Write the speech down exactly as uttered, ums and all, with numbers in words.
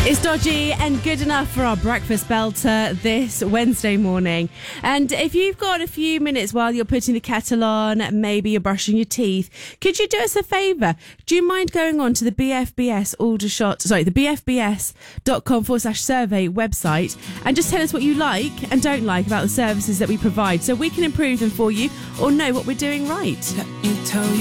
It's Dodgy and good enough for our breakfast belter this Wednesday morning. And if you've got a few minutes while you're putting the kettle on, maybe you're brushing your teeth, could you do us a favour? Do you mind going on to the B F B S Aldershot, sorry, the bfbs.com forward slash survey website and just tell us what you like and don't like about the services that we provide so we can improve them for you or know what we're doing right. Let me tell you